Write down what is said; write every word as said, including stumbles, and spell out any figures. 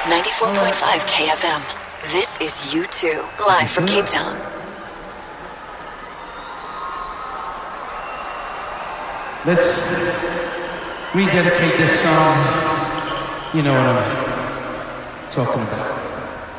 ninety-four point five K F M. This is U two, live from Cape Town. Let's rededicate this song. You know what I'm talking about.